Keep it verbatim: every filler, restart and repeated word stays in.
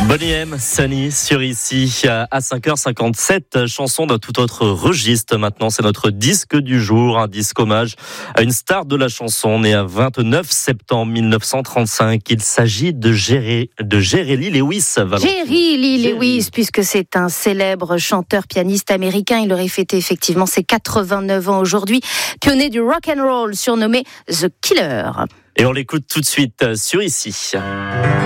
Bonnie M, Sunny sur ici à cinq heures cinquante-sept, chanson d'un tout autre registre. Maintenant, c'est notre disque du jour, un disque hommage à une star de la chanson née à vingt-neuf septembre mille neuf cent trente-cinq. Il s'agit de Jerry, de Jerry Lee Lewis. Valentine. Jerry Lee Lewis, puisque c'est un célèbre chanteur-pianiste américain. Il aurait fêté effectivement ses quatre-vingt-neuf ans aujourd'hui. Pionnier du rock and roll, surnommé The Killer. Et on l'écoute tout de suite sur ici.